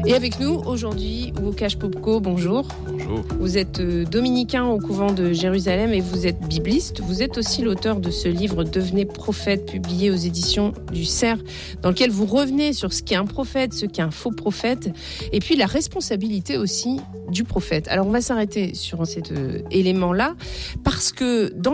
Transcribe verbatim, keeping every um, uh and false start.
Et avec nous aujourd'hui, Łukasz Popko, bonjour. Bonjour. Vous êtes dominicain au couvent de Jérusalem et vous êtes bibliste. Vous êtes aussi l'auteur de ce livre « Devenez prophète » publié aux éditions du Cerf, dans lequel vous revenez sur ce qu'est un prophète, ce qu'est un faux prophète, et puis la responsabilité aussi du prophète. Alors on va s'arrêter sur cet euh, élément-là, parce que dans